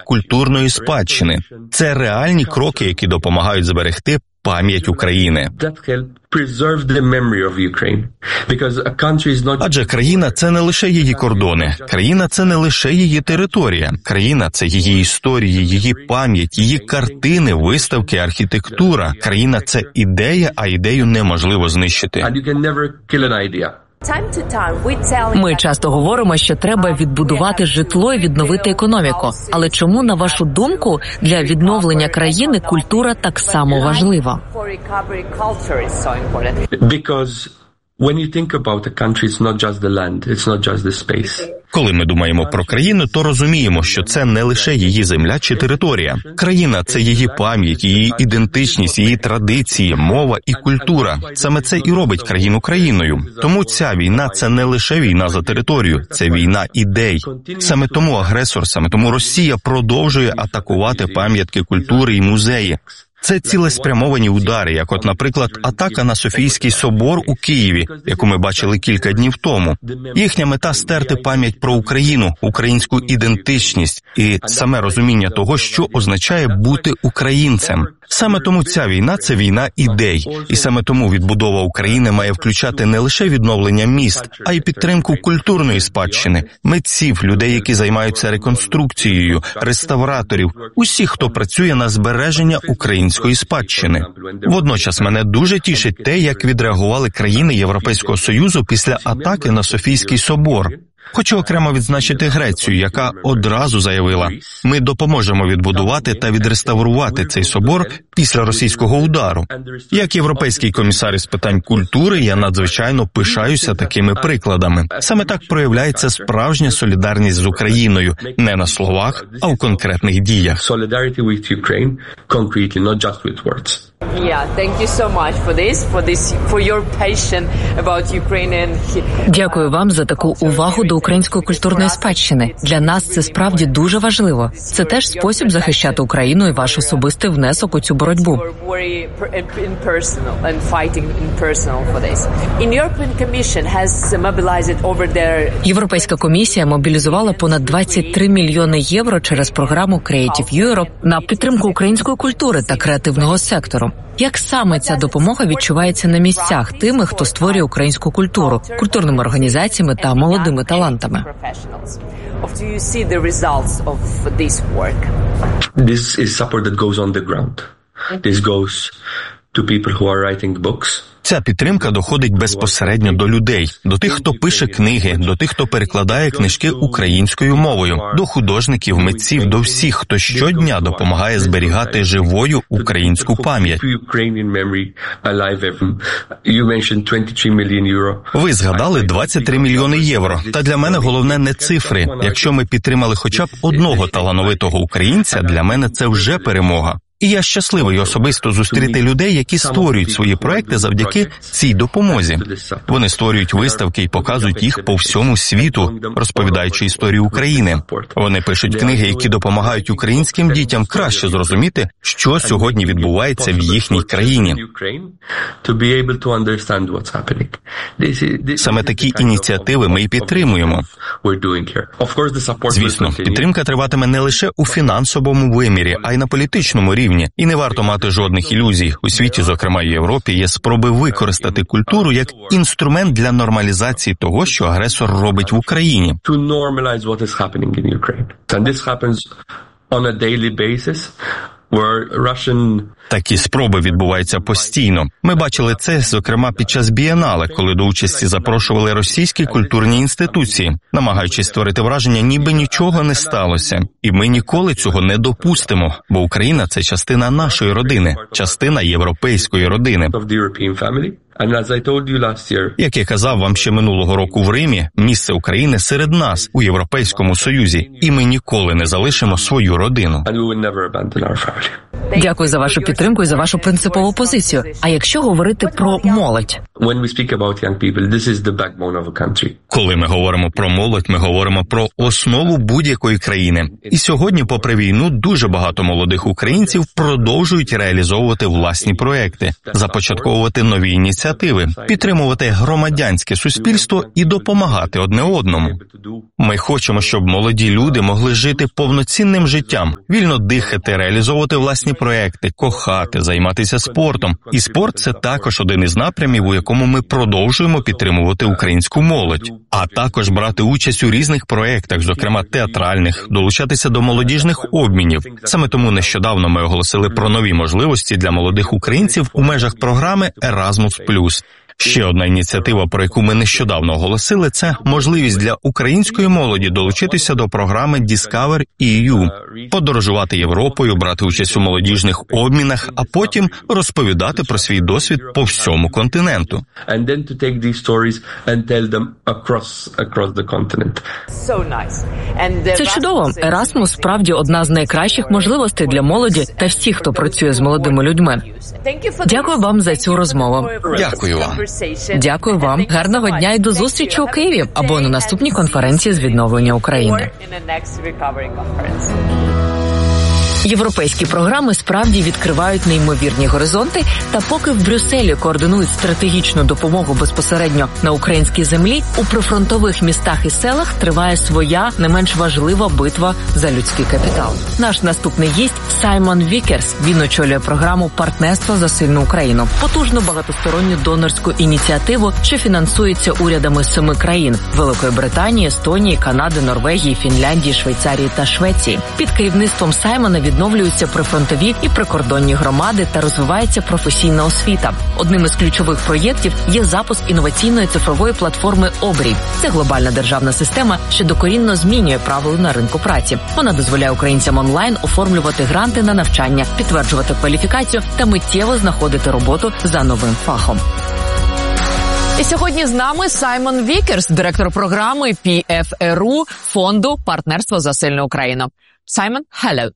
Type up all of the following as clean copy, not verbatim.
культурної спадщини. Це реальні кроки, які допомагають зберегти пам'ять України. Адже країна – це не лише її кордони, країна – це не лише її територія, країна – це її історії, її пам'ять, її картини, виставки, архітектура. Країна – це ідея, а ідею неможливо знищити. Ми часто говоримо, що треба відбудувати житло і відновити економіку. Але чому, на вашу думку, для відновлення країни культура так само важлива? Коли ми думаємо про країну, то розуміємо, що це не лише її земля чи територія. Країна – це її пам'ять, її ідентичність, її традиції, мова і культура. Саме це і робить країну країною. Тому ця війна – це не лише війна за територію, це війна ідей. Саме тому агресор, саме тому Росія продовжує атакувати пам'ятки культури і музеї. Це цілеспрямовані удари, як от, наприклад, атака на Софійський собор у Києві, яку ми бачили кілька днів тому. Їхня мета – стерти пам'ять про Україну, українську ідентичність і саме розуміння того, що означає бути українцем. Саме тому ця війна – це війна ідей. І саме тому відбудова України має включати не лише відновлення міст, а й підтримку культурної спадщини, митців, людей, які займаються реконструкцією, реставраторів, усіх, хто працює на збереження української спадщини. Водночас мене дуже тішить те, як відреагували країни Європейського Союзу після атаки на Софійський собор. Хочу окремо відзначити Грецію, яка одразу заявила, ми допоможемо відбудувати та відреставрувати цей собор після російського удару. Як європейський комісар із питань культури, я надзвичайно пишаюся такими прикладами. Саме так проявляється справжня солідарність з Україною, не на словах, а в конкретних діях. Дякую вам за таку увагу до української культурної спадщини. Для нас це справді дуже важливо. Це теж спосіб захищати Україну і ваш особистий внесок у цю боротьбу. Європейська комісія мобілізувала понад 23 мільйони євро через програму Creative Europe на підтримку української культури та креативного сектору. Як саме ця допомога відчувається на місцях тими, хто створює українську культуру, культурними організаціями та молодими талантами? This is support that goes on the ground. This goes to people who are writing books. Ця підтримка доходить безпосередньо до людей, до тих, хто пише книги, до тих, хто перекладає книжки українською мовою, до художників, митців, до всіх, хто щодня допомагає зберігати живою українську пам'ять. Ви згадали 23 мільйони євро. Та для мене головне не цифри. Якщо ми підтримали хоча б одного талановитого українця, для мене це вже перемога. І я щасливий особисто зустріти людей, які створюють свої проекти завдяки цій допомозі. Вони створюють виставки і показують їх по всьому світу, розповідаючи історію України. Вони пишуть книги, які допомагають українським дітям краще зрозуміти, що сьогодні відбувається в їхній країні. Саме такі ініціативи ми і підтримуємо. Звісно, підтримка триватиме не лише у фінансовому вимірі, а й на політичному рівні. І не варто мати жодних ілюзій. У світі, зокрема і Європі, є спроби використати культуру як інструмент для нормалізації того, що агресор робить в Україні. Такі спроби відбуваються постійно. Ми бачили це, зокрема, під час бієнале, коли до участі запрошували російські культурні інституції, намагаючись створити враження, ніби нічого не сталося. І ми ніколи цього не допустимо, бо Україна – це частина нашої родини, частина європейської родини. Як я казав вам ще минулого року в Римі, місце України серед нас, у Європейському Союзі, і ми ніколи не залишимо свою родину. Дякую за вашу підтримку і за вашу принципову позицію. А якщо говорити про молодь? When we speak about young people, this is the backbone of a country. Коли ми говоримо про молодь, ми говоримо про основу будь-якої країни. І сьогодні, попри війну, дуже багато молодих українців продовжують реалізовувати власні проекти, започатковувати нові ініціативи, підтримувати громадянське суспільство і допомагати одне одному. Ми хочемо, щоб молоді люди могли жити повноцінним життям, вільно дихати, реалізовувати власні проекти, кохати, займатися спортом. І спорт – це також один із напрямів, у якому ми продовжуємо підтримувати українську молодь. А також брати участь у різних проєктах, зокрема театральних, долучатися до молодіжних обмінів. Саме тому нещодавно ми оголосили про нові можливості для молодих українців у межах програми Erasmus+. Ще одна ініціатива, про яку ми нещодавно оголосили, це можливість для української молоді долучитися до програми Discover EU, подорожувати Європою, брати участь у молодіжних обмінах, а потім розповідати про свій досвід по всьому континенту. Це чудово. Erasmus справді одна з найкращих можливостей для молоді та всіх, хто працює з молодими людьми. Дякую вам за цю розмову. Дякую вам. Дякую вам. Гарного дня і до зустрічі у Києві або на наступній конференції з відновлення України. Європейські програми справді відкривають неймовірні горизонти, та поки в Брюсселі координують стратегічну допомогу безпосередньо на українській землі, у прифронтових містах і селах триває своя, не менш важлива битва за людський капітал. Наш наступний гість – Саймон Вікерс. Він очолює програму «Партнерство за сильну Україну» – потужну багатосторонню донорську ініціативу, що фінансується урядами 7 країн – Великої Британії, Естонії, Канади, Норвегії, Фінляндії, Швейцарії та Швеції. Під керівництвом Саймона відновлюються прифронтові і прикордонні громади та розвивається професійна освіта. Одним із ключових проєктів є запуск інноваційної цифрової платформи «Обрій». Це глобальна державна система, що докорінно змінює правила на ринку праці. Вона дозволяє українцям онлайн оформлювати гранти на навчання, підтверджувати кваліфікацію та миттєво знаходити роботу за новим фахом. І сьогодні з нами Саймон Вікерс, директор програми PFRU фонду «Партнерство за сильну Україну». Саймон, hello.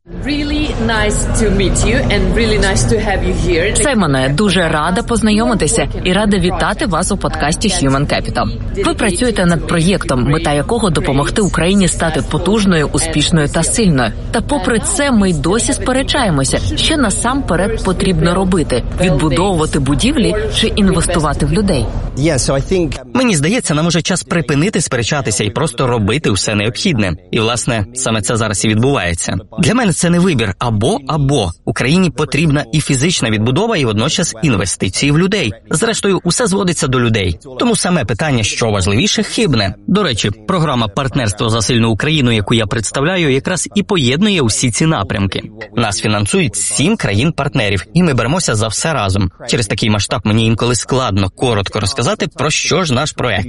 Саймоне, дуже рада познайомитися і рада вітати вас у подкасті Human Capital. Ви працюєте над проєктом, мета якого допомогти Україні стати потужною, успішною та сильною. Та попри це ми й досі сперечаємося, що насамперед потрібно робити – відбудовувати будівлі чи інвестувати в людей. Мені здається, нам уже час припинити сперечатися і просто робити все необхідне. І, власне, саме це зараз і відбувається. Для мене це не вибір або. Україні потрібна і фізична відбудова, і водночас інвестиції в людей. Зрештою, усе зводиться до людей. Тому саме питання, що важливіше, хибне. До речі, програма «Партнерство за сильну Україну», яку я представляю, якраз і поєднує усі ці напрямки. Нас фінансують 7 країн-партнерів, і ми беремося за все разом. Через такий масштаб мені інколи складно коротко розказати, про що ж наш проект.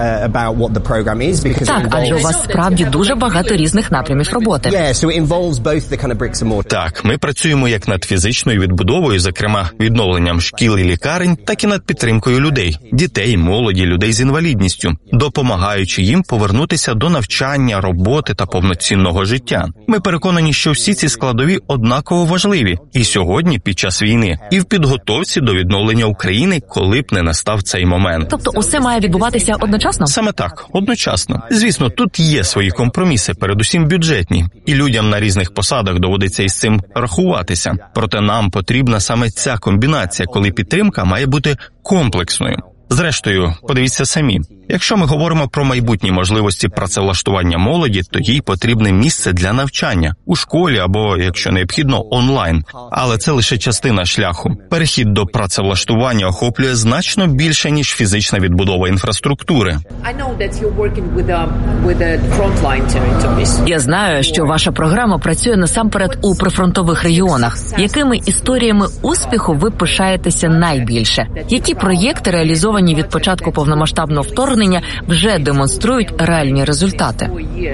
Так, адже у вас справді дуже багато різних напрямів роботи. Так, ми працюємо як над фізичною відбудовою, зокрема відновленням шкіл і лікарень, так і над підтримкою людей, дітей, молоді, людей з інвалідністю, допомагаючи їм повернутися до навчання, роботи та повноцінного життя. Ми переконані, що всі ці складові однаково важливі і сьогодні під час війни, і в підготовці до відновлення України, коли б не настав цей момент. Тобто усе має відбуватися одночасно? Саме так, одночасно. Звісно, тут є свої компроміси, передусім бюджетні, і людям на різних посадах доводиться із цим рахуватися. Проте нам потрібна саме ця комбінація, коли підтримка має бути комплексною. Зрештою, подивіться самі. Якщо ми говоримо про майбутні можливості працевлаштування молоді, то їй потрібне місце для навчання у школі або, якщо необхідно, онлайн. Але це лише частина шляху. Перехід до працевлаштування охоплює значно більше, ніж фізична відбудова інфраструктури. Я знаю, що ваша програма працює насамперед у прифронтових регіонах. Якими історіями успіху ви пишаєтеся найбільше? Які проєкти, реалізовані від початку повномасштабного вторгнення, вторгнення вже демонструють реальні результати.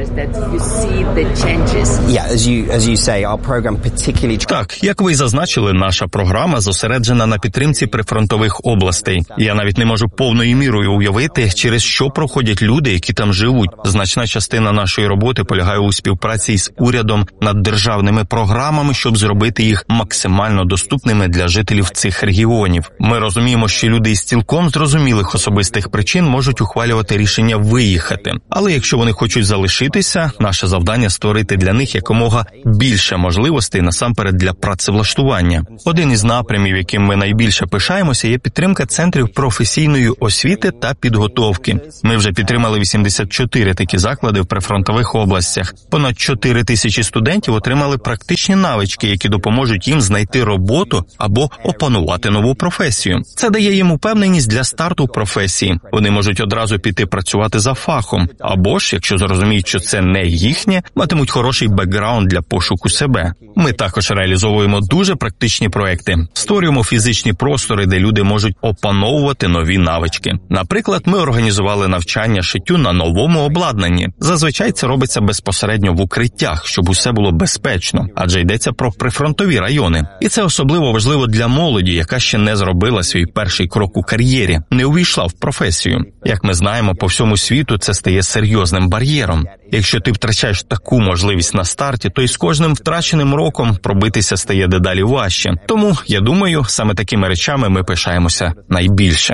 Так, як ви й зазначили, наша програма зосереджена на підтримці прифронтових областей. Я навіть не можу повною мірою уявити, через що проходять люди, які там живуть. Значна частина нашої роботи полягає у співпраці з урядом над державними програмами, щоб зробити їх максимально доступними для жителів цих регіонів. Ми розуміємо, що люди із цілком зрозумілих особистих причин можуть ухвалювати рішення виїхати. Але якщо вони хочуть залишитися, наше завдання – створити для них якомога більше можливостей насамперед для працевлаштування. Один із напрямів, яким ми найбільше пишаємося, є підтримка центрів професійної освіти та підготовки. Ми вже підтримали 84 такі заклади в прифронтових областях. Понад 4 тисячі студентів отримали практичні навички, які допоможуть їм знайти роботу або опанувати нову професію. Це дає їм упевненість для старту в професії. Вони можуть одразу піти працювати за фахом. Або ж, якщо зрозуміють, що це не їхнє, матимуть хороший бекграунд для пошуку себе. Ми також реалізовуємо дуже практичні проекти. Створюємо фізичні простори, де люди можуть опановувати нові навички. Наприклад, ми організували навчання шиттю на новому обладнанні. Зазвичай це робиться безпосередньо в укриттях, щоб усе було безпечно, адже йдеться про прифронтові райони. І це особливо важливо для молоді, яка ще не зробила свій перший крок у кар'єрі, не увійшла в професію. Як ми знаємо, по всьому світу це стає серйозним бар'єром. Якщо ти втрачаєш таку можливість на старті, то й з кожним втраченим роком пробитися стає дедалі важче. Тому, я думаю, саме такими речами ми пишаємося найбільше.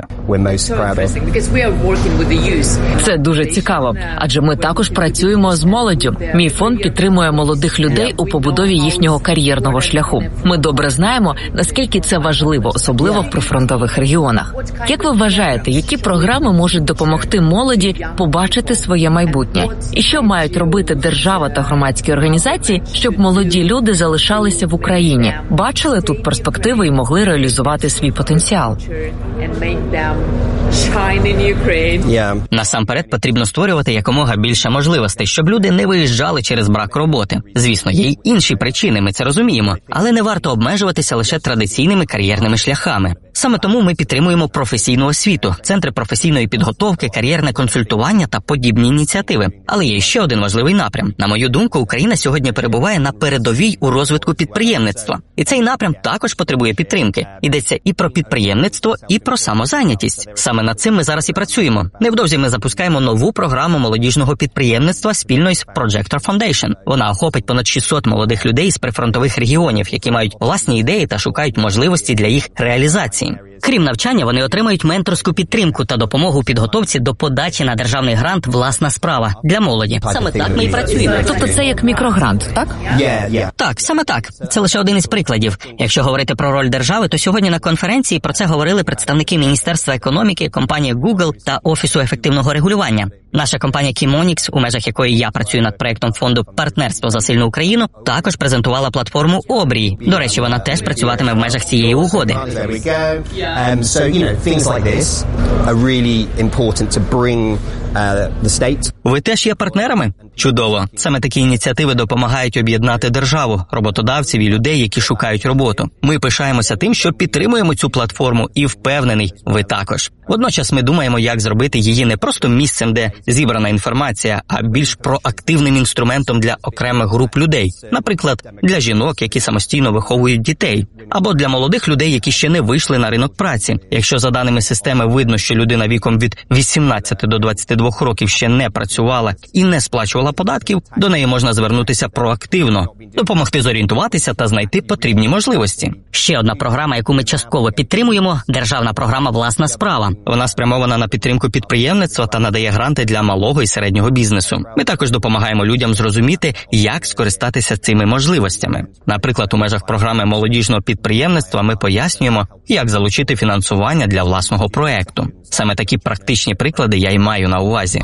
Це дуже цікаво, адже ми також працюємо з молоддю. Мій фонд підтримує молодих людей у побудові їхнього кар'єрного шляху. Ми добре знаємо, наскільки це важливо, особливо в прифронтових регіонах. Як ви вважаєте, які програми можуть допомогти молоді побачити своє майбутнє? І що мають робити держава та громадські організації, щоб молоді люди залишалися в Україні, бачили тут перспективи і могли реалізувати свій потенціал? Насамперед потрібно створювати якомога більше можливостей, щоб люди не виїжджали через брак роботи. Звісно, є й інші причини, ми це розуміємо, але не варто обмежуватися лише традиційними кар'єрними шляхами. Саме тому ми підтримуємо професійну освіту, центри професійної підготовки, кар'єрне консультування та подібні ініціативи. Але є ще один важливий напрям. На мою думку, Україна сьогодні перебуває на передовій у розвитку підприємництва. І цей напрям також потребує підтримки. Йдеться і про підприємництво, і про самозайнятість. Саме над цим ми зараз і працюємо. Невдовзі ми запускаємо нову програму молодіжного підприємництва спільно із Projector Foundation. Вона охопить понад 600 молодих людей з прифронтових регіонів, які мають власні ідеї та шукають можливості для їх реалізації. Крім навчання, вони отримають менторську підтримку та допомогу у підготовці до подачі на державний грант «Власна справа» для молоді. Саме так ми і працюємо. Тобто це як мікрогрант, так? Так, саме так. Це лише один із прикладів. Якщо говорити про роль держави, то сьогодні на конференції про це говорили представники Міністерства економіки, компанії Google та Офісу ефективного регулювання. Наша компанія Keymonix, у межах якої я працюю над проектом фонду «Партнерство за сильну Україну», також презентувала платформу «Обрій». До речі, вона теж працюватиме в межах цієї угоди. Ви теж є партнерами? Чудово. Саме такі ініціативи допомагають об'єднати державу, роботодавців і людей, які шукають роботу. Ми пишаємося тим, що підтримуємо цю платформу і впевнений, ви також. Водночас ми думаємо, як зробити її не просто місцем, де зібрана інформація, а більш проактивним інструментом для окремих груп людей. Наприклад, для жінок, які самостійно виховують дітей. Або для молодих людей, які ще не вийшли на ринок праці. Якщо за даними системи видно, що людина віком від 18 до 22 років ще не працювала і не сплачувала податків, до неї можна звернутися проактивно, допомогти зорієнтуватися та знайти потрібні можливості. Ще одна програма, яку ми частково підтримуємо – державна програма «Власна справа». Вона спрямована на підтримку підприємництва та надає гранти для малого і середнього бізнесу. Ми також допомагаємо людям зрозуміти, як скористатися цими можливостями. Наприклад, у межах програми молодіжного підприємництва ми пояснюємо, як залучити фінансування для власного проекту. Саме такі практичні приклади я й маю на увазі.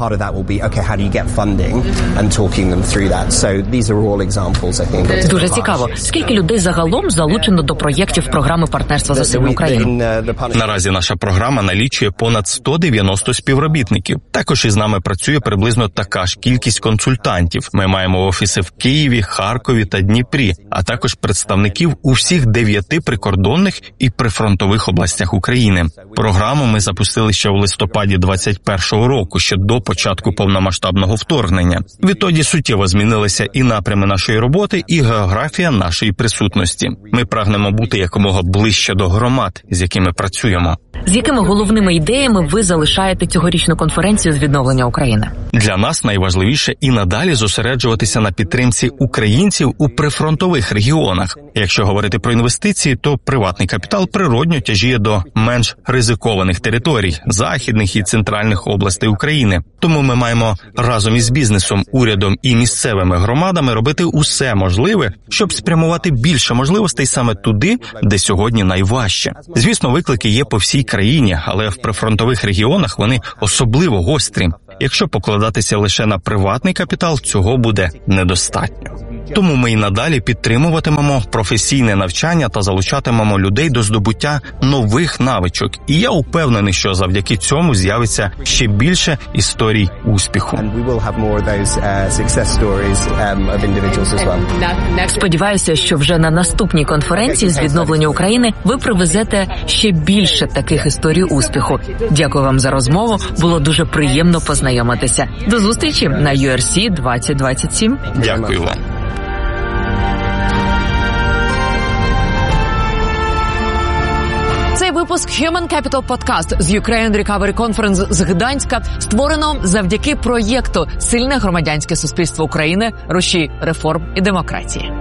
Дуже цікаво. Скільки людей загалом залучено до проєктів програми «Партнерство за сильну Україну»? Наразі наша програма налічує понад 190 співробітників. Також із нами працює приблизно така ж кількість консультантів. Ми маємо офіси в Києві, Харкові та Дніпрі, а також представників у всіх 9 прикордонних і прифронтових областях областях України. Програму ми запустили ще у листопаді 2021 року, ще до початку повномасштабного вторгнення. Відтоді суттєво змінилися і напрями нашої роботи, і географія нашої присутності. Ми прагнемо бути якомога ближче до громад, з якими працюємо. З якими головними ідеями ви залишаєте цьогорічну конференцію з відновлення України? Для нас найважливіше і надалі зосереджуватися на підтримці українців у прифронтових регіонах. Якщо говорити про інвестиції, то приватний капітал природньо тяжіє до менш ризикованих територій, західних і центральних областей України. Тому ми маємо разом із бізнесом, урядом і місцевими громадами робити усе можливе, щоб спрямувати більше можливостей саме туди, де сьогодні найважче. Звісно, виклики є по всій країні, але в прифронтових регіонах вони особливо гострі. Якщо покладатися лише на приватний капітал, цього буде недостатньо. Тому ми й надалі підтримуватимемо професійне навчання та залучатимемо людей до здобуття нових навичок. І я упевнений, що завдяки цьому з'явиться ще більше історій успіху. Сподіваюся, що вже на наступній конференції з відновлення України ви привезете ще більше таких історій успіху. Дякую вам за розмову. Було дуже приємно познайомитися. До зустрічі на URC 2027. Дякую вам. Цей випуск Human Capital Podcast з Ukraine Recovery Conference з Гданська створено завдяки проєкту «Сильне громадянське суспільство України. Рушій реформ і демократії».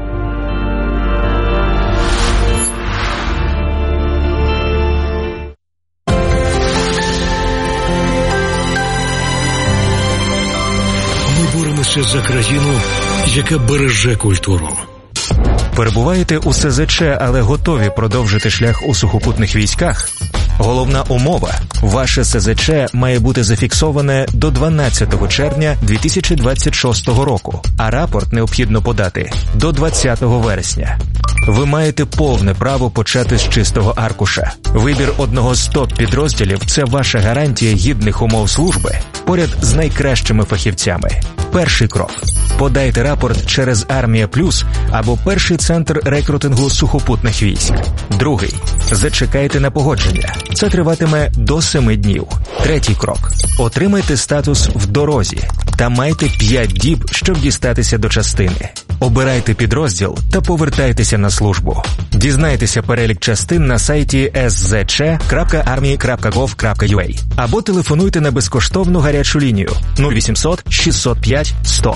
Ми боремося за країну, яка береже культуру. Перебуваєте у СЗЧ, але готові продовжити шлях у сухопутних військах? Головна умова – ваше СЗЧ має бути зафіксоване до 12 червня 2026 року, а рапорт необхідно подати до 20 вересня. Ви маєте повне право почати з чистого аркуша. Вибір одного з топ-підрозділів – це ваша гарантія гідних умов служби поряд з найкращими фахівцями. Перший крок – подайте рапорт через Армія Плюс або перший центр рекрутингу сухопутних військ. Другий – зачекайте на погодження. Це триватиме до 7 днів. Третій крок – отримайте статус в дорозі та майте 5 діб, щоб дістатися до частини. Обирайте підрозділ та повертайтеся на службу. Дізнайтеся перелік частин на сайті szc.army.gov.ua або телефонуйте на безкоштовну гарячу лінію 0800 605 100.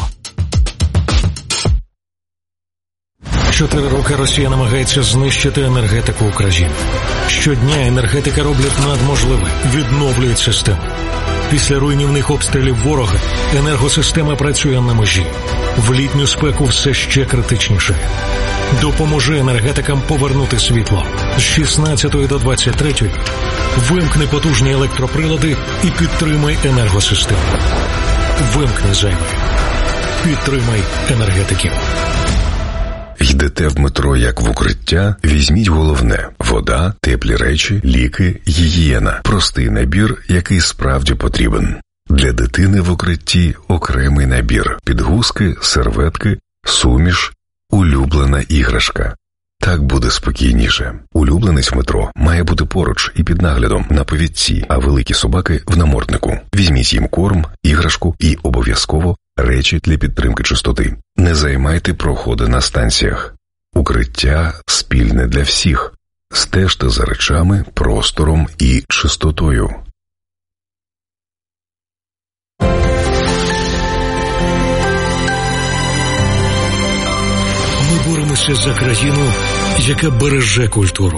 4 роки Росія намагається знищити енергетику України. Щодня енергетика роблять надможливе, відновлюють систему. Після руйнівних обстрілів ворога енергосистема працює на межі. В літню спеку все ще критичніше. Допоможи енергетикам повернути світло. З 16 до 23 вимкни потужні електроприлади і підтримай енергосистему. Вимкни зайве. Підтримай енергетиків. Йдете в метро як в укриття? Візьміть головне – вода, теплі речі, ліки, гігієна. Простий набір, який справді потрібен. Для дитини в укритті окремий набір. Підгузки, серветки, суміш, улюблена іграшка. Так буде спокійніше. Улюбленець в метро має бути поруч і під наглядом на повідці, а великі собаки – в наморднику. Візьміть їм корм, іграшку і обов'язково речі для підтримки чистоти. Не займайте проходи на станціях. Укриття спільне для всіх. Стежте за речами, простором і чистотою. Ми боремося за країну, яка береже культуру.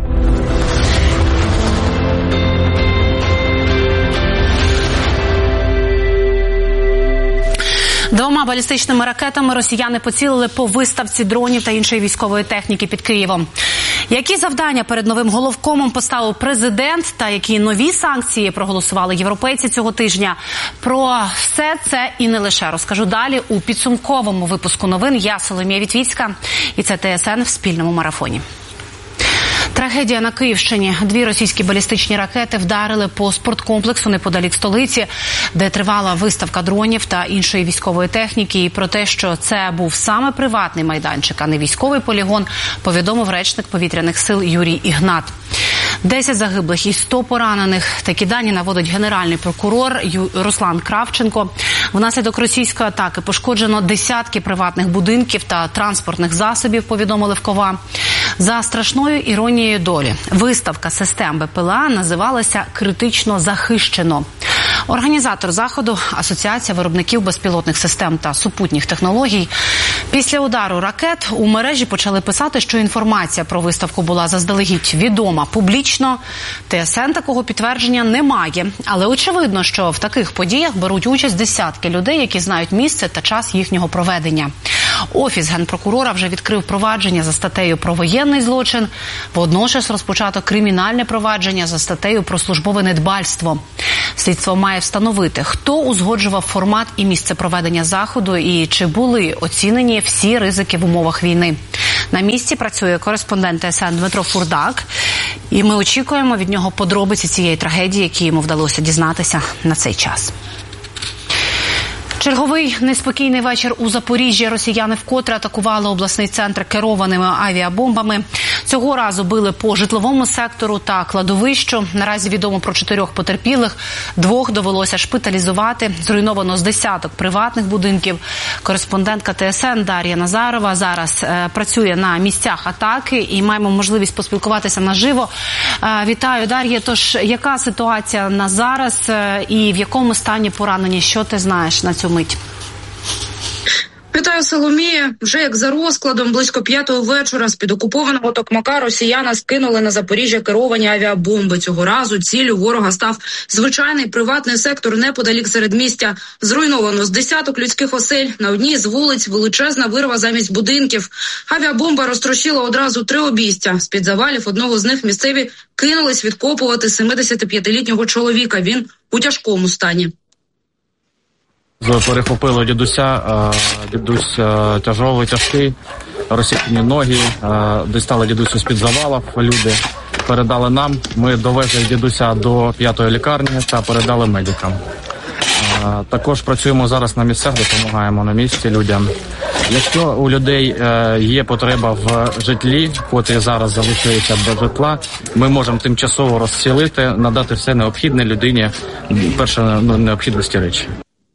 Двома балістичними ракетами росіяни поцілили по виставці дронів та іншої військової техніки під Києвом. Які завдання перед новим головкомом поставив президент та які нові санкції проголосували європейці цього тижня? Про все це і не лише розкажу далі у підсумковому випуску новин. Я Соломія Вітвіцька і це ТСН в спільному марафоні. Трагедія на Київщині. 2 російські балістичні ракети вдарили по спорткомплексу неподалік столиці, де тривала виставка дронів та іншої військової техніки. І про те, що це був саме приватний майданчик, а не військовий полігон, повідомив речник повітряних сил Юрій Ігнат. 10 загиблих і 100 поранених. Такі дані наводить генеральний прокурор Руслан Кравченко. Внаслідок російської атаки пошкоджено десятки приватних будинків та транспортних засобів, повідомили в КОВА. За страшною іронією долі, виставка систем БПЛА називалася «Критично захищено». Організатор заходу – Асоціація виробників безпілотних систем та супутніх технологій. Після удару ракет у мережі почали писати, що інформація про виставку була заздалегідь відома публічно. ТСН такого підтвердження не має. Але очевидно, що в таких подіях беруть участь десятки людей, які знають місце та час їхнього проведення. Офіс Генпрокурора вже відкрив провадження за статтею про воєнний злочин. Водночас розпочато кримінальне провадження за статтею про службове недбальство. Слідство має встановити, хто узгоджував формат і місце проведення заходу і чи були оцінені всі ризики в умовах війни. На місці працює кореспондент ТСН Дмитро Фурдак. І ми очікуємо від нього подробиці цієї трагедії, які йому вдалося дізнатися на цей час. Черговий неспокійний вечір у Запоріжжі. Росіяни вкотре атакували обласний центр керованими авіабомбами. Цього разу били по житловому сектору та кладовищу. Наразі відомо про 4 потерпілих. 2 довелося шпиталізувати. Зруйновано з десяток приватних будинків. Кореспондентка ТСН Дар'я Назарова зараз працює на місцях атаки і маємо можливість поспілкуватися наживо. Вітаю, Дар'я. Тож, яка ситуація на зараз і в якому стані поранені? Що ти знаєш на цю мить? Вітаю, Соломія. Вже як за розкладом, близько 5-ї вечора з-під окупованого Токмака росіяни скинули на Запоріжжя керовані авіабомби. Цього разу ціллю ворога став звичайний приватний сектор неподалік середмістя. Зруйновано з десяток людських осель. На одній з вулиць величезна вирва замість будинків. Авіабомба розтрощила одразу 3 обійстя. З-під завалів одного з них місцеві кинулись відкопувати 75-літнього чоловіка. Він у тяжкому стані. Перехопило дідуся, дідусь тяжкий, розсічені ноги, дістали дідусю з-під завалів, люди передали нам, ми довезли дідуся до 5-ї лікарні та передали медикам. Також працюємо зараз на місцях, допомагаємо на місці людям. Якщо у людей є потреба в житлі, котрі зараз залишаються без житла, ми можемо тимчасово розселити, надати все необхідне людині, перше необхідності речі.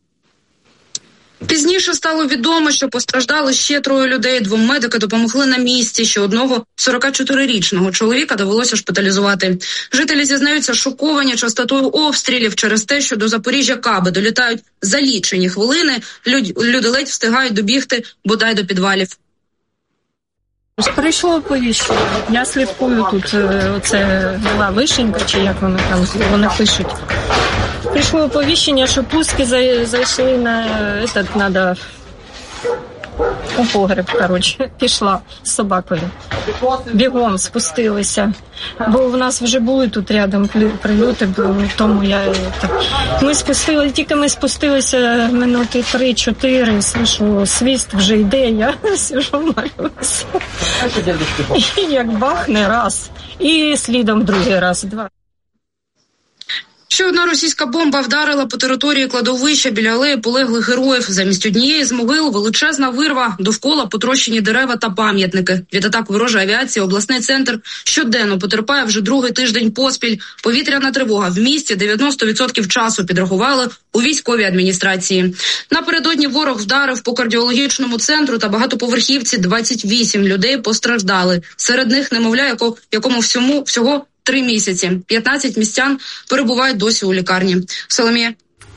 Пізніше стало відомо, що постраждали ще 3 людей. 2 медики допомогли на місці. Ще одного 44-річного чоловіка довелося шпиталізувати. Жителі зізнаються шоковані частотою обстрілів через те, що до Запоріжжя каби долітають за лічені хвилини. Люди ледь встигають добігти бодай до підвалів. Прийшло оповіщення. Я слідкую тут, оце була Вишенька, чи як вони пишуть. Прийшло оповіщення, що пуски зайшли на у погреб, пішла з собакою. Бігом спустилися, бо в нас вже були тут рядом прильоти, тому ми спустилися минути 3-4, слышу, свист вже йде, я сижу, молюся. І як бахне раз, і слідом другий раз, 2. Ще одна російська бомба вдарила по території кладовища біля алеї полеглих героїв. Замість однієї з могил величезна вирва, довкола потрощені дерева та пам'ятники. Від атак ворожої авіації обласний центр щоденно потерпає вже 2-й тиждень поспіль. Повітряна тривога в місті 90% часу, підрахували у військовій адміністрації. Напередодні ворог вдарив по кардіологічному центру та багатоповерхівці. 28 людей постраждали. Серед них немовля, якому всього 3 місяці. 15 містян перебувають досі у лікарні. Соломія.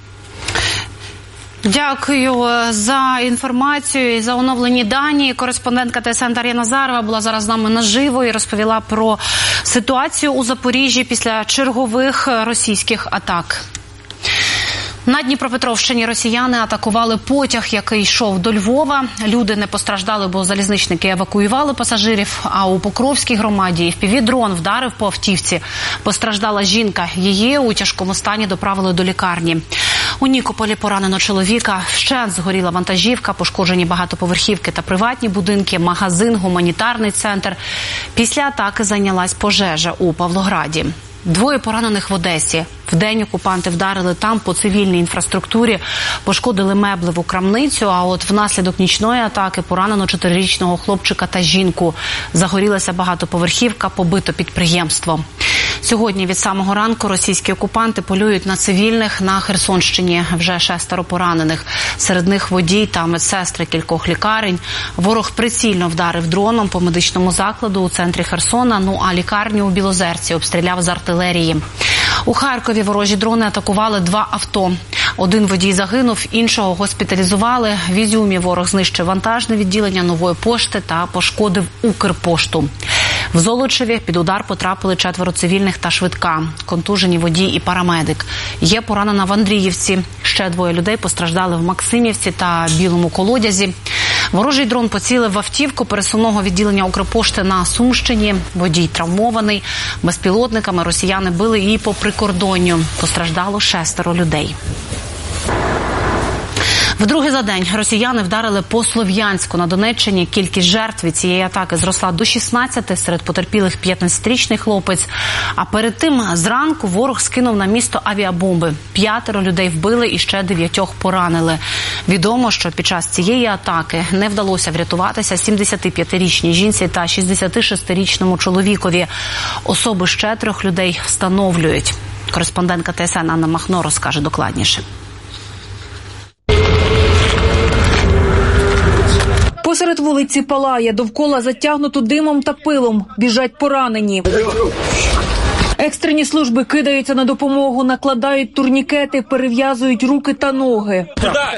Дякую за інформацію і за оновлені дані. Кореспондентка ТСН Дар'я Назарова була зараз з нами наживо і розповіла про ситуацію у Запоріжжі після чергових російських атак. На Дніпропетровщині росіяни атакували потяг, який йшов до Львова. Люди не постраждали, бо залізничники евакуювали пасажирів. А у Покровській громаді FPV-дрон вдарив по автівці. Постраждала жінка. Її у тяжкому стані доправили до лікарні. У Нікополі поранено чоловіка. Вщент згоріла вантажівка, пошкоджені багатоповерхівки та приватні будинки, магазин, гуманітарний центр. Після атаки зайнялась пожежа у Павлограді. 2 поранених в Одесі. Вдень окупанти вдарили там по цивільній інфраструктурі, пошкодили меблеву крамницю, а от внаслідок нічної атаки поранено 4-річного хлопчика та жінку. Загорілася багатоповерхівка, побито підприємство. Сьогодні від самого ранку російські окупанти полюють на цивільних на Херсонщині. Вже 6 поранених. Серед них водій та медсестри кількох лікарень. Ворог прицільно вдарив дроном по медичному закладу у центрі Херсона, а лікарню у Білозерці обстріляв з артилерії. У Харкові ворожі дрони атакували 2 авто. Один водій загинув, іншого госпіталізували. В Ізюмі ворог знищив вантажне відділення Нової пошти та пошкодив Укрпошту. В Золочеві під удар потрапили 4 цивільних та швидка. Контужені водій і парамедик. Є поранена в Андріївці. Ще 2 людей постраждали в Максимівці та Білому Колодязі. Ворожий дрон поцілив в автівку пересувного відділення Укрпошти на Сумщині. Водій травмований. Безпілотниками росіяни били і по прикордонню. Постраждало 6 людей. Вдруге за день росіяни вдарили по Слов'янську на Донеччині. Кількість жертв від цієї атаки зросла до 16, серед потерпілих 15-річний хлопець. А перед тим зранку ворог скинув на місто авіабомби. 5 людей вбили і ще 9 поранили. Відомо, що під час цієї атаки не вдалося врятуватися 75-річній жінці та 66-річному чоловікові. Особи ще 3 людей встановлюють. Кореспондентка ТСН Анна Махно розкаже докладніше. Посеред вулиці палає, довкола затягнуто димом та пилом. Біжать поранені. Екстрені служби кидаються на допомогу, накладають турнікети, перев'язують руки та ноги.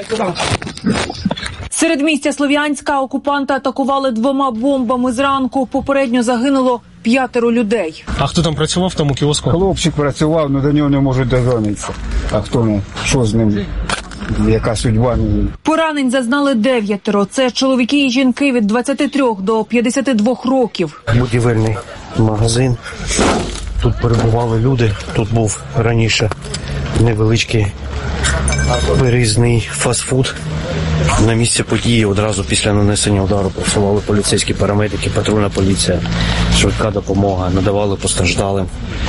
Серед місця Слов'янська окупанти атакували 2 бомбами зранку. Попередньо загинуло 5 людей. А хто там працював в тому кіоску? Хлопчик працював, але до нього не можуть дозвонитися. А хто, що з ним? Яка судьба? Поранень зазнали 9. Це чоловіки і жінки від 23 до 52 років. Будівельний магазин. Тут перебували люди. Тут був раніше невеличкий вирізний фастфуд. На місці події одразу після нанесення удару працювали поліцейські парамедики, патрульна поліція, швидка допомога, надавали постраждалим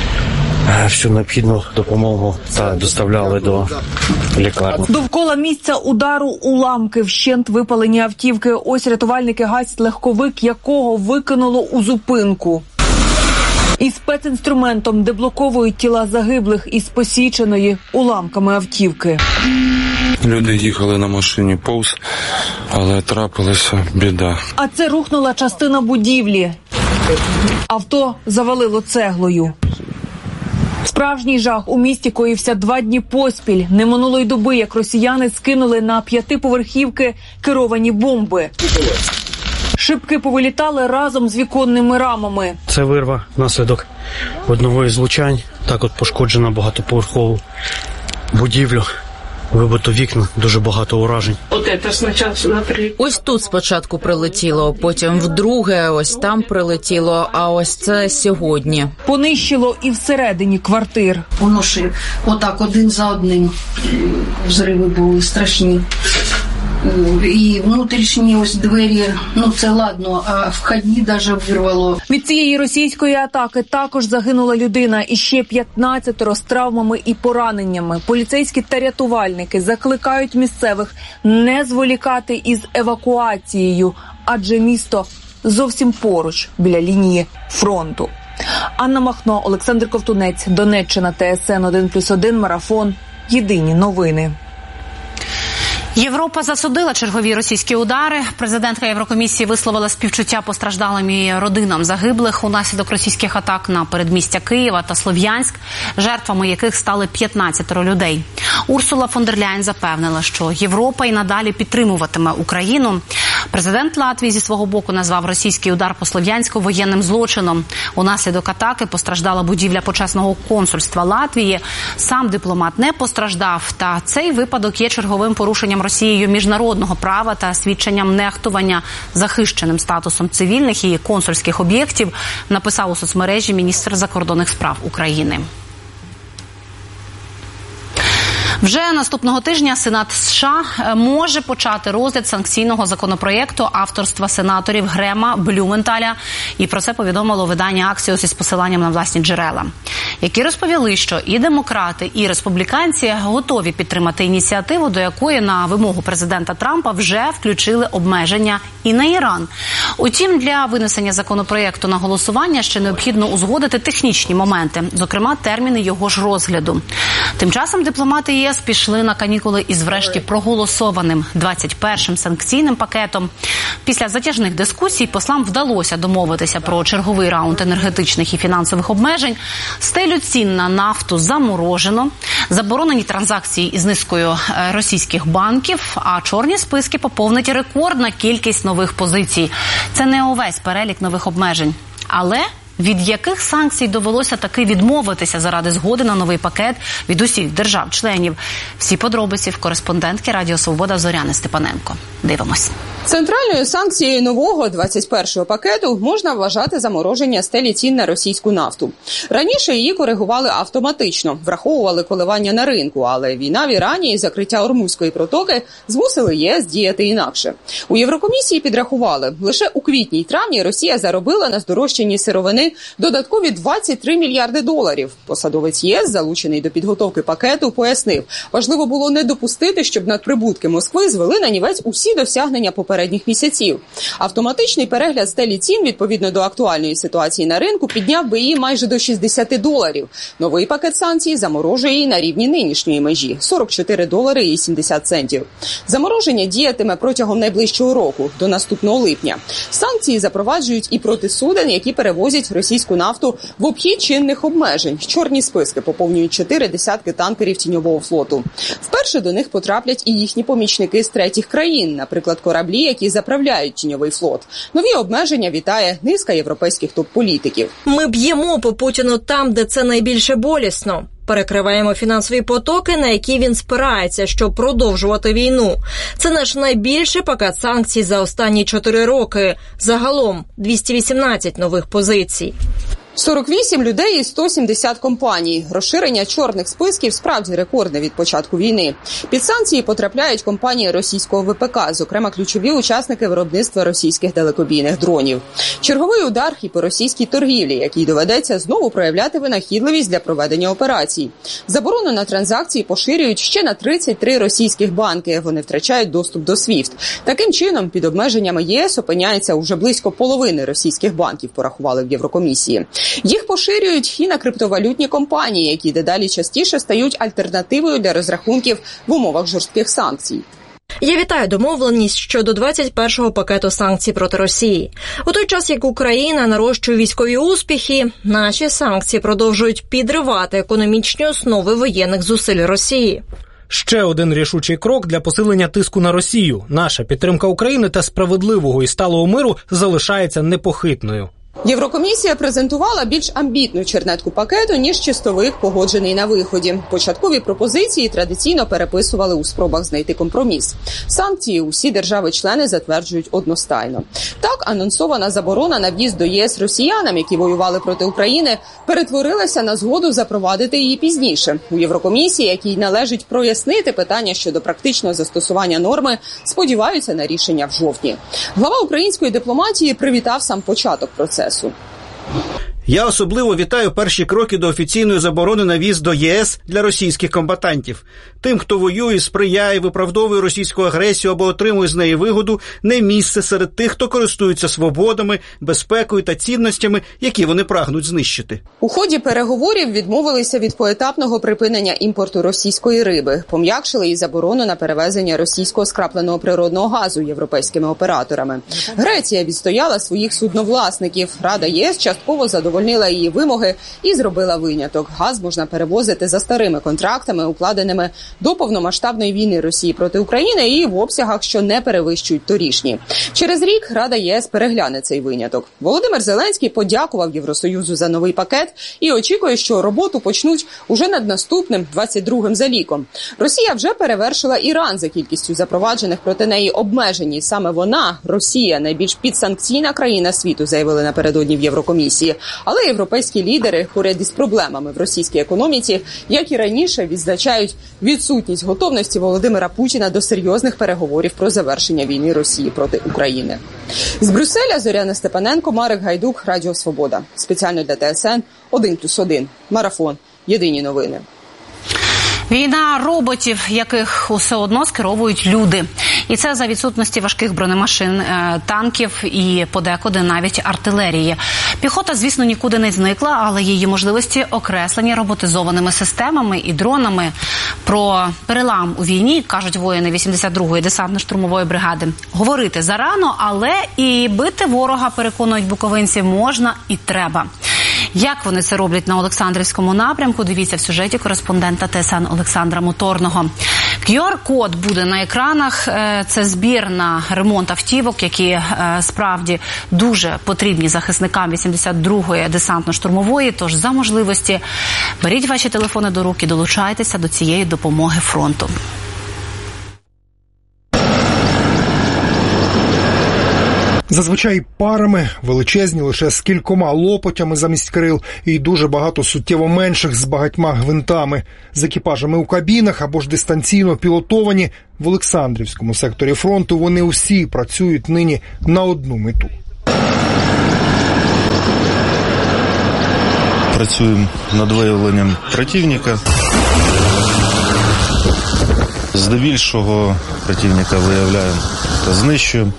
всю необхідну допомогу та доставляли до лікарні. Довкола місця удару уламки, вщент випалені автівки. Ось рятувальники гасять легковик, якого викинуло у зупинку. І спецінструментом деблоковують тіла загиблих із посіченої уламками автівки. Люди їхали на машині повз, але трапилася біда. А це рухнула частина будівлі. Авто завалило цеглою. Справжній жах у місті коївся 2 дні поспіль. Не минуло й доби, як росіяни скинули на 5-поверхівки керовані бомби. Шибки повилітали разом з віконними рамами. Це вирва внаслідок одного із влучань. Так от пошкоджена багатоповерхову будівлю. Вибито вікна, дуже багато уражень. Ось тут спочатку прилетіло, потім вдруге, ось там прилетіло, а ось це сьогодні. Понищило і всередині квартир. Воно ж отак один за одним взриви були страшні. І внутрішні ось двері, це ладно, а входні навіть вирвало. Від цієї російської атаки також загинула людина і ще 15 з травмами і пораненнями. Поліцейські та рятувальники закликають місцевих не зволікати із евакуацією, адже місто зовсім поруч, біля лінії фронту. Анна Махно, Олександр Ковтунець, Донеччина, ТСН 1+1, Марафон. Єдині новини. Європа засудила чергові російські удари. Президентка Єврокомісії висловила співчуття постраждалим і родинам загиблих унаслідок російських атак на передмістя Києва та Слов'янськ, жертвами яких стали 15 людей. Урсула фон дер Ляєн запевнила, що Європа і надалі підтримуватиме Україну. Президент Латвії зі свого боку назвав російський удар по Слов'янську воєнним злочином. Унаслідок атаки постраждала будівля почесного консульства Латвії. Сам дипломат не постраждав, та цей випадок є черговим порушенням Росією міжнародного права та свідченням нехтування захищеним статусом цивільних і консульських об'єктів, написав у соцмережі міністр закордонних справ України. Вже наступного тижня Сенат США може почати розгляд санкційного законопроєкту авторства сенаторів Грема, Блюменталя. І про це повідомило видання Axios із посиланням на власні джерела, які розповіли, що і демократи, і республіканці готові підтримати ініціативу, до якої на вимогу президента Трампа вже включили обмеження і на Іран. Утім, для винесення законопроєкту на голосування ще необхідно узгодити технічні моменти, зокрема терміни його ж розгляду. Тим часом дипломати ЄС пішли на канікули із врешті проголосованим 21-м санкційним пакетом. Після затяжних дискусій послам вдалося домовитися про черговий раунд енергетичних і фінансових обмежень. Стелю цін на нафту заморожено, заборонені транзакції із низкою російських банків, а чорні списки поповнить рекордна кількість нових позицій. Це не увесь перелік нових обмежень. Але від яких санкцій довелося таки відмовитися заради згоди на новий пакет від усіх держав-членів? Всі подробиці в кореспондентки Радіо Свобода Зоряни Степаненко. Дивимось. Центральною санкцією нового 21-го пакету можна вважати замороження стелі цін на російську нафту. Раніше її коригували автоматично, враховували коливання на ринку, але війна в Ірані і закриття Ормузької протоки змусили ЄС діяти інакше. У Єврокомісії підрахували, лише у квітні й травні Росія заробила на здорожчанні сировини додаткові 23 мільярди доларів. Посадовець ЄС, залучений до підготовки пакету, пояснив, важливо було не допустити, щоб надприбутки Москви звели нанівець усі досягнення попередніх місяців. Автоматичний перегляд стелі цін відповідно до актуальної ситуації на ринку підняв би її майже до 60 доларів. Новий пакет санкцій заморожує її на рівні нинішньої межі – 44 долари і 70 центів. Замороження діятиме протягом найближчого року, до наступного липня. Санкції запроваджують і проти суден, які перевозять російську нафту в обхід чинних обмежень. Чорні списки поповнюють 4 десятки танкерів тіньового флоту. Вперше до них потраплять і їхні помічники з третіх країн, наприклад, кораблі, які заправляють тіньовий флот. Нові обмеження вітає низка європейських топ-політиків. Ми б'ємо по Путіну там, де це найбільше болісно. Перекриваємо фінансові потоки, на які він спирається, щоб продовжувати війну. Це наш найбільший пакет санкцій за останні 4 роки. Загалом 218 нових позицій. 48 людей і 170 компаній. Розширення чорних списків справді рекордне від початку війни. Під санкції потрапляють компанії російського ВПК, зокрема ключові учасники виробництва російських далекобійних дронів. Черговий удар і по російській торгівлі, якій доведеться знову проявляти винахідливість для проведення операцій. Заборону на транзакції поширюють ще на 33 російських банки. Вони втрачають доступ до SWIFT. Таким чином, під обмеженнями ЄС опиняється уже близько половини російських банків, порахували в Єврокомісії. Їх поширюють і на криптовалютні компанії, які дедалі частіше стають альтернативою для розрахунків в умовах жорстких санкцій. Я вітаю домовленість щодо 21-го пакету санкцій проти Росії. У той час, як Україна нарощує військові успіхи, наші санкції продовжують підривати економічні основи воєнних зусиль Росії. Ще один рішучий крок для посилення тиску на Росію. Наша підтримка України та справедливого і сталого миру залишається непохитною. Єврокомісія презентувала більш амбітну чернетку пакету, ніж чистовик, погоджений на виході. Початкові пропозиції традиційно переписували у спробах знайти компроміс. Санкції усі держави-члени затверджують одностайно. Так, анонсована заборона на в'їзд до ЄС росіянам, які воювали проти України, перетворилася на згоду запровадити її пізніше. У Єврокомісії, якій належить прояснити питання щодо практичного застосування норми, сподіваються на рішення в жовтні. Глава української дипломатії привітав сам початок процесу. Я особливо вітаю перші кроки до офіційної заборони на в'їзд до ЄС для російських комбатантів. Тим, хто воює, сприяє, виправдовує російську агресію або отримує з неї вигоду, не місце серед тих, хто користується свободами, безпекою та цінностями, які вони прагнуть знищити. У ході переговорів відмовилися від поетапного припинення імпорту російської риби, пом'якшили і заборону на перевезення російського скрапленого природного газу європейськими операторами. Греція відстояла своїх судновласників. Рада ЄС частково задовольнила її вимоги і зробила виняток. Газ можна перевозити за старими контрактами, укладеними до повномасштабної війни Росії проти України і в обсягах, що не перевищують торішні. Через рік Рада ЄС перегляне цей виняток. Володимир Зеленський подякував Євросоюзу за новий пакет і очікує, що роботу почнуть уже над наступним, 22-м за ліком. Росія вже перевершила Іран за кількістю запроваджених проти неї обмежень. І саме вона, Росія, найбільш підсанкційна країна світу, заявили напередодні в Єврокомісії. Але європейські лідери поряд із проблемами в російській економіці, як і раніше, відзначають відсутність готовності Володимира Путіна до серйозних переговорів про завершення війни Росії проти України. З Брюсселя Зоряна Степаненко, Марек Гайдук, Радіо Свобода. Спеціально для ТСН 1+1. Марафон. Єдині новини. Війна роботів, яких усе одно скеровують люди. І це за відсутності важких бронемашин, танків і подекуди навіть артилерії. Піхота, звісно, нікуди не зникла, але її можливості окреслені роботизованими системами і дронами. Про перелам у війні, кажуть воїни 82-ї десантно-штурмової бригади. Говорити зарано, але і бити ворога, переконують буковинці, можна і треба. Як вони це роблять на Олександрівському напрямку, дивіться в сюжеті кореспондента ТСН Олександра Моторного. QR-код буде на екранах. Це збір на ремонт автівок, які справді дуже потрібні захисникам 82-ї десантно-штурмової. Тож за можливості беріть ваші телефони до рук і долучайтеся до цієї допомоги фронту. Зазвичай парами, величезні лише з кількома лопотями замість крил і дуже багато суттєво менших з багатьма гвинтами. З екіпажами у кабінах або ж дистанційно пілотовані. В Олександрівському секторі фронту вони усі працюють нині на одну мету. Працюємо над виявленням противника. Здебільшого противника виявляємо та знищуємо.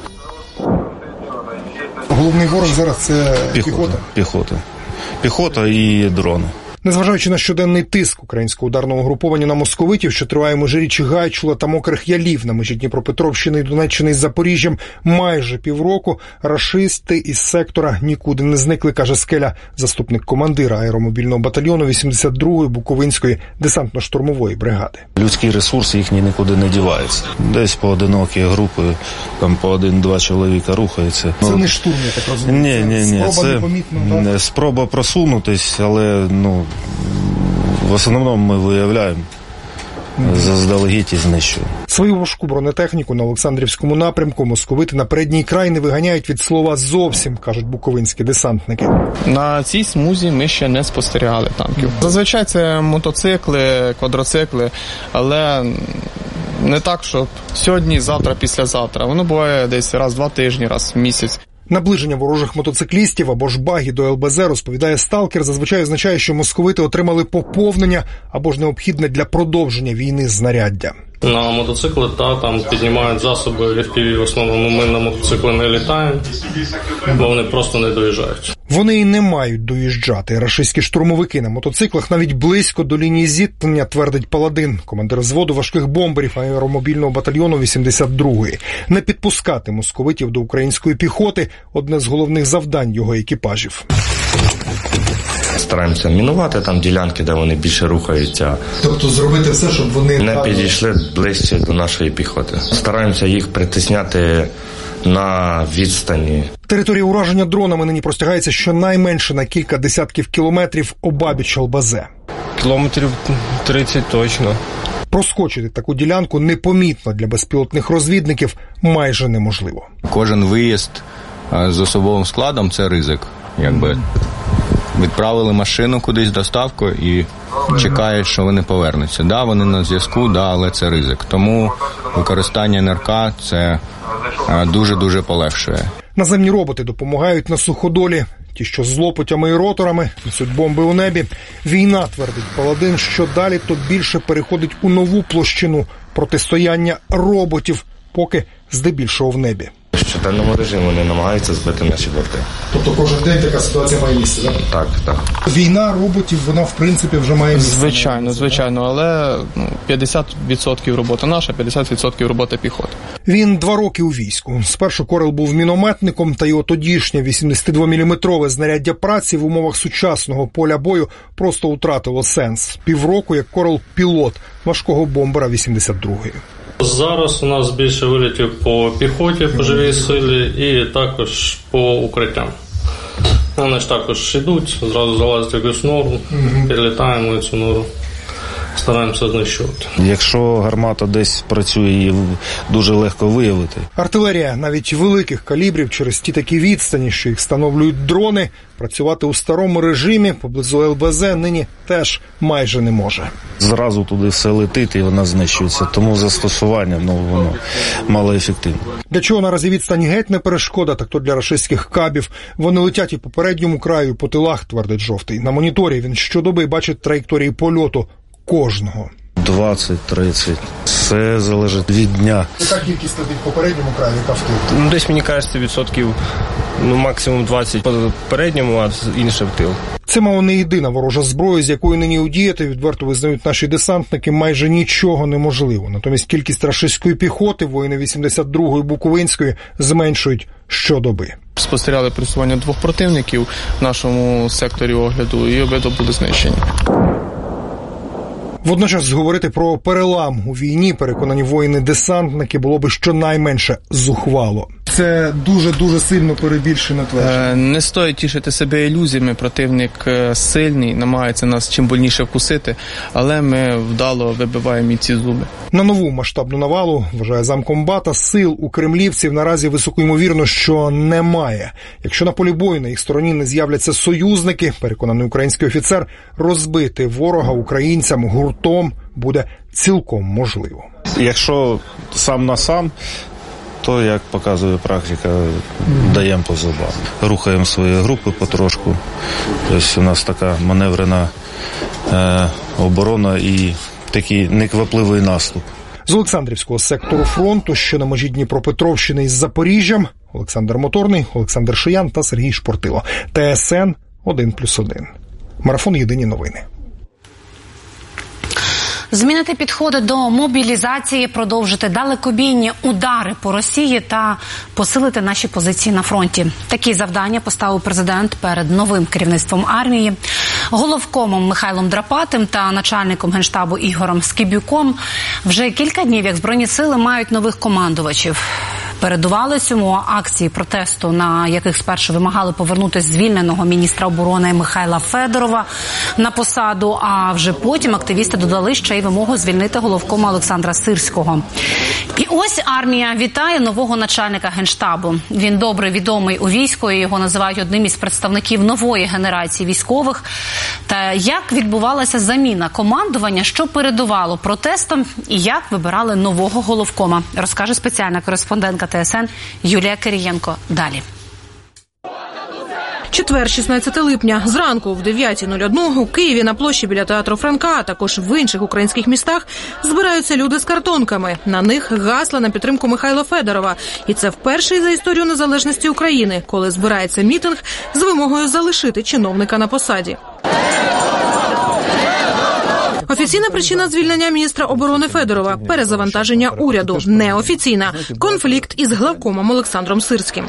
Головний ворог зараз – це піхота. Піхота і дрони. Незважаючи на щоденний тиск українського ударного угруповання на московитів, що триває межиріччі Гайчула та Мокрих Ялів на межі Дніпропетровщини і Донеччини з Запоріжжям майже півроку, рашисти із сектора нікуди не зникли, каже Скеля, заступник командира аеромобільного батальйону 82-ї Буковинської десантно-штурмової бригади. Людський ресурс їхній нікуди не дівається. Десь поодинокі групи, там по 1-2 чоловіка рухаються. Це не штурм, я так розумію? Ні. Це спроба просунутись, але, в основному ми виявляємо заздалегідь і знищуємо. Свою важку бронетехніку на Олександрівському напрямку московити на передній край не виганяють від слова зовсім, кажуть буковинські десантники. На цій смузі ми ще не спостерігали танків. Зазвичай це мотоцикли, квадроцикли, але не так, що сьогодні, завтра, післязавтра. Воно буває десь раз в 2 тижні, раз в місяць. Наближення ворожих мотоциклістів або ж баги до ЛБЗ, розповідає сталкер, зазвичай означає, що московити отримали поповнення або ж необхідне для продовження війни знаряддя. На мотоцикли, там піднімають засоби FPV, в основному ми на мотоцикли не літаємо, бо вони просто не доїжджають. Вони і не мають доїжджати. Рашистські штурмовики на мотоциклах навіть близько до лінії зіткнення, твердить Паладин, командир взводу важких бомберів аеромобільного батальйону 82-ї. Не підпускати московитів до української піхоти – одне з головних завдань його екіпажів. Стараємося мінувати там ділянки, де вони більше рухаються. Тобто зробити все, щоб вони не підійшли ближче до нашої піхоти. Стараємося їх притисняти на відстані. Територія ураження дронами нині простягається щонайменше на кілька десятків кілометрів обабіч ЛБЗ. Кілометрів 30 точно. Проскочити таку ділянку непомітно для безпілотних розвідників майже неможливо. Кожен виїзд з особовим складом – це ризик. Відправили машину кудись доставкою і чекають, що вони повернуться. Да, вони на зв'язку, але це ризик. Тому використання НРК це дуже-дуже полегшує. Наземні роботи допомагають на суходолі. Ті, що з лопотями і роторами, несуть бомби у небі. Війна, твердить Паладин, що далі то більше переходить у нову площину протистояння роботів, поки здебільшого в небі. В щоденному режимі вони намагаються збити наші борти. Тобто кожен день така ситуація має місце, так? Так. Війна роботів, вона в принципі вже має місце. Звичайно, але 50% робота наша, 50% робота піхоти. Він 2 роки у війську. Спершу Корел був мінометником, та його тодішнє 82-мм знаряддя праці в умовах сучасного поля бою просто втратило сенс. Півроку як Корел пілот важкого бомбера 82-ї. Зараз у нас більше вилітів по піхоті, по живій силі і також по укриттям. Вони ж також йдуть, зразу залазять в якусь нору, підлітаємо і цю нору стараємося знищувати. Якщо гармата десь працює, її дуже легко виявити. Артилерія навіть великих калібрів через ті такі відстані, що їх встановлюють дрони, працювати у старому режимі поблизу ЛБЗ нині теж майже не може. Зразу туди все летить і вона знищується, тому застосування воно малоефективне. Для чого наразі відстань геть не перешкода, так то для рашистських кабів. Вони летять і по передньому краю, і по тилах, твердить Жовтий. На моніторі він щодоби бачить траєкторії польоту кожного. 20-30. Все залежить від дня. Яка кількість летить по передньому краю, яка в тил? Десь, мені кажеться, відсотків, максимум 20 по передньому, а інше в тил. Це, мало, не єдина ворожа зброя, з якою нині удіяти, відверто визнають наші десантники, майже нічого неможливо. Натомість кількість рашистської піхоти, воїни 82-ї Буковинської, зменшують щодоби. Спостерігали просування двох противників в нашому секторі огляду, і обидва були знищені. Водночас говорити про перелам у війні, переконані воїни-десантники, було би щонайменше зухвало. Це дуже сильно перебільшено твердження. Не стоїть тішити себе ілюзіями. Противник сильний, намагається нас чим больніше вкусити, але ми вдало вибиваємо і ці зуби. На нову масштабну навалу, вважає замкомбата, сил у кремлівців наразі високоймовірно, що немає. Якщо на полі бою на їх стороні не з'являться союзники, переконаний український офіцер, розбити ворога українцям гуртом буде цілком можливо. Якщо сам на сам, то, як показує практика, даємо по зубам. Рухаємо свої групи потрошку. Тобто у нас така маневрена оборона і такий неквапливий наступ. З Олександрівського сектору фронту, що на межі Дніпропетровщини із Запоріжжям, Олександр Моторний, Олександр Шиян та Сергій Шпортило. ТСН 1+1. Марафон «Єдині новини». Змінити підходи до мобілізації, продовжити далекобійні удари по Росії та посилити наші позиції на фронті. Такі завдання поставив президент перед новим керівництвом армії. Головкомом Михайлом Драпатим та начальником Генштабу Ігорем Скибюком вже кілька днів, як Збройні сили мають нових командувачів. Передували цьому акції протесту, на яких спершу вимагали повернути звільненого міністра оборони Михайла Федорова на посаду, а вже потім активісти додали ще й вимогу звільнити головкома Олександра Сирського. І ось армія вітає нового начальника Генштабу. Він добре відомий у війську, і його називають одним із представників нової генерації військових. Та як відбувалася заміна командування, що передувало протестам і як вибирали нового головкома, розкаже спеціальна кореспондентка ТСН Юлія Кирієнко. Далі. Четвер, 16 липня. Зранку в 9:01 у Києві на площі біля театру Франка, а також в інших українських містах збираються люди з картонками. На них гасла на підтримку Михайла Федорова. І це вперше за історію незалежності України, коли збирається мітинг з вимогою залишити чиновника на посаді. Офіційна причина звільнення міністра оборони Федорова – перезавантаження уряду. Неофіційна – конфлікт із главкомом Олександром Сирським.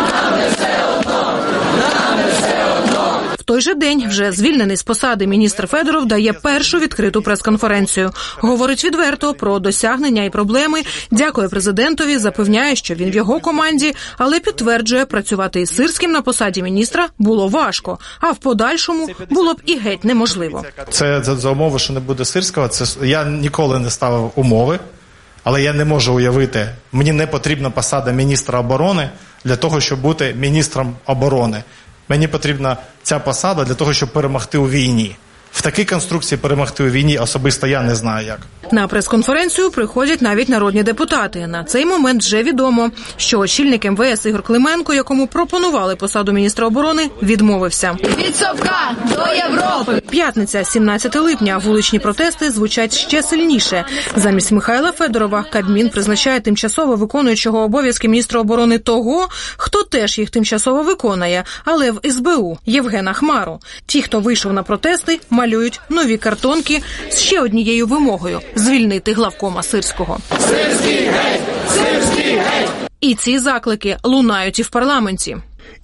В той же день вже звільнений з посади міністр Федоров дає першу відкриту прес-конференцію. Говорить відверто про досягнення і проблеми, дякує президентові, запевняє, що він в його команді, але підтверджує, працювати із Сирським на посаді міністра було важко, а в подальшому було б і геть неможливо. Це за умови, що не буде Сирського. Я ніколи не ставив умови, але я не можу уявити, мені не потрібна посада міністра оборони для того, щоб бути міністром оборони. Мені потрібна ця посада для того, щоб перемогти у війні. В такій конструкції перемогти у війні особисто я не знаю як. На прес-конференцію приходять навіть народні депутати. На цей момент вже відомо, що очільник МВС Ігор Клименко, якому пропонували посаду міністра оборони, відмовився. Від Совка до Європи! П'ятниця, 17 липня. Вуличні протести звучать ще сильніше. Замість Михайла Федорова Кабмін призначає тимчасово виконуючого обов'язки міністра оборони того, хто теж їх тимчасово виконує, але в СБУ – Євгена Хмару. Ті, хто вийшов на протести, малюють нові картонки з ще однією вимогою – звільнити главкома Сирського. Сирський геть! Сирський геть! І ці заклики лунають і в парламенті.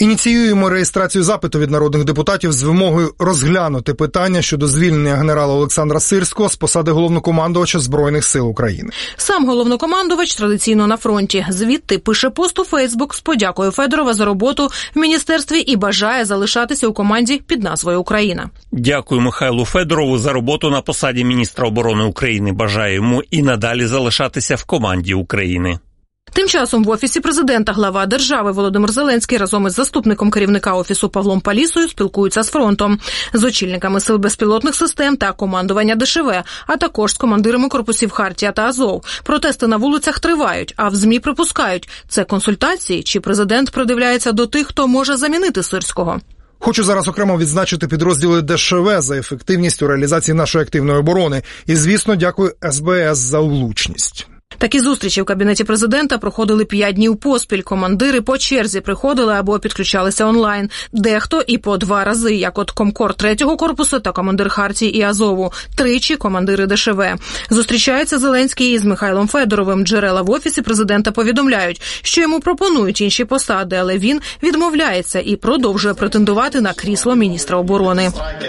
Ініціюємо реєстрацію запиту від народних депутатів з вимогою розглянути питання щодо звільнення генерала Олександра Сирського з посади головнокомандувача Збройних сил України. Сам головнокомандувач традиційно на фронті. Звідти пише пост у Фейсбук з подякою Федорова за роботу в міністерстві і бажає залишатися у команді під назвою «Україна». Дякую Михайлу Федорову за роботу на посаді міністра оборони України. Бажаю йому і надалі залишатися в команді України. Тим часом в Офісі президента глава держави Володимир Зеленський разом із заступником керівника Офісу Павлом Палісою спілкуються з фронтом, з очільниками сил безпілотних систем та командування ДШВ, а також з командирами корпусів Хартія та Азов. Протести на вулицях тривають, а в ЗМІ припускають – це консультації, чи президент придивляється до тих, хто може замінити Сирського. Хочу зараз окремо відзначити підрозділи ДШВ за ефективність у реалізації нашої активної оборони. І, звісно, дякую СБС за влучність. Такі зустрічі в Кабінеті президента проходили 5 днів поспіль. Командири по черзі приходили або підключалися онлайн. Дехто і по 2 рази, як от комкор 3-го корпусу та командир Хартії і Азову. Тричі командири ДШВ. Зустрічається Зеленський із Михайлом Федоровим. Джерела в Офісі президента повідомляють, що йому пропонують інші посади, але він відмовляється і продовжує претендувати на крісло міністра оборони.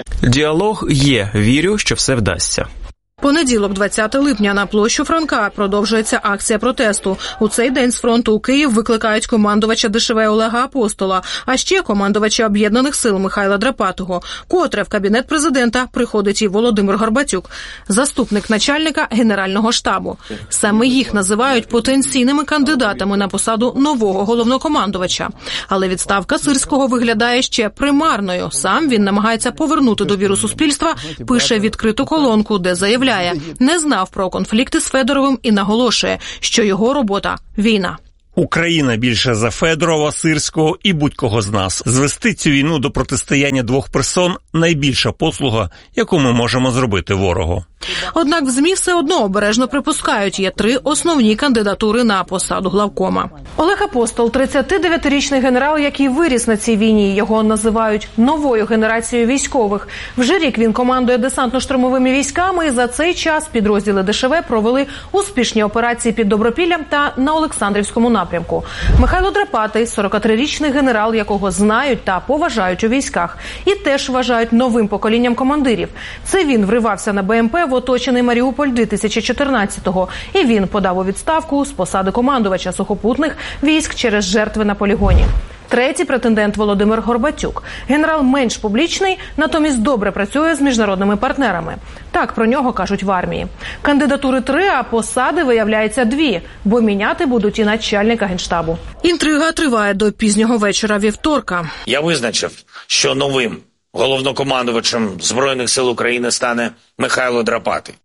Діалог є. Вірю, що все вдасться. Понеділок, 20 липня, на площу Франка продовжується акція протесту. У цей день з фронту у Київ викликають командувача ДШВ Олега Апостола, а ще командувача Об'єднаних сил Михайла Драпатого. Котре в Кабінет президента приходить і Володимир Горбатюк, заступник начальника Генерального штабу. Саме їх називають потенційними кандидатами на посаду нового головнокомандувача. Але відставка Сирського виглядає ще примарною. Сам він намагається повернути довіру суспільства, пише відкриту колонку, де заявляє, не знав про конфлікти з Федоровим і наголошує, що його робота – війна. Україна більше за Федорова, Сирського і будь-кого з нас. Звести цю війну до протистояння двох персон – найбільша послуга, яку ми можемо зробити ворогу. Однак в ЗМІ все одно обережно припускають, є 3 основні кандидатури на посаду главкома. Олег Апостол – 39-річний генерал, який виріс на цій війні. Його називають новою генерацією військових. Вже рік він командує десантно-штурмовими військами, і за цей час підрозділи ДШВ провели успішні операції під Добропіллям та на Олександрівському напрямку. Михайло Драпатий – 43-річний генерал, якого знають та поважають у військах. І теж вважають новим поколінням командирів. Це він вривався на БМП в оточений Маріуполь 2014-го. І він подав у відставку з посади командувача сухопутних військ через жертви на полігоні. Третій претендент – Володимир Горбатюк. Генерал менш публічний, натомість добре працює з міжнародними партнерами. Так про нього кажуть в армії. Кандидатури 3, а посади, виявляється, 2, бо міняти будуть і начальника Генштабу. Інтрига триває до пізнього вечора вівторка. Я визначив, що новим головнокомандувачем Збройних сил України стане Михайло Драпатий.